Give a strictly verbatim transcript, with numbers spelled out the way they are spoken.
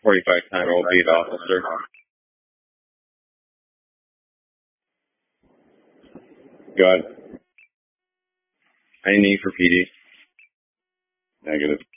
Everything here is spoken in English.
forty-five time old beat officer. Go ahead. Any need for P D? Negative.